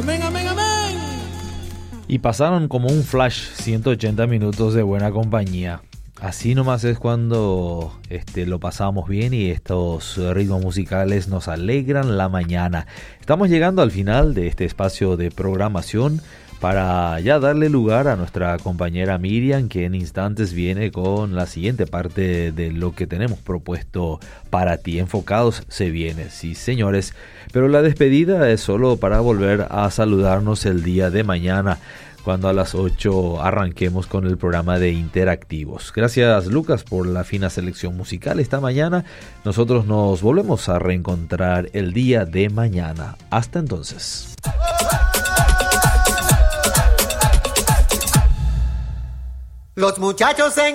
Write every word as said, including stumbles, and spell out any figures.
Amén, amén, amén. Y pasaron como un flash ciento ochenta minutos de buena compañía. Así nomás es cuando este, lo pasamos bien y estos ritmos musicales nos alegran la mañana. Estamos llegando al final de este espacio de programación para ya darle lugar a nuestra compañera Miriam, que en instantes viene con la siguiente parte de lo que tenemos propuesto para ti. Enfocados se viene, sí señores, pero la despedida es solo para volver a saludarnos el día de mañana, cuando a las ocho arranquemos con el programa de Interactivos. Gracias, Lucas, por la fina selección musical esta mañana. Nosotros nos volvemos a reencontrar el día de mañana. Hasta entonces. Los muchachos en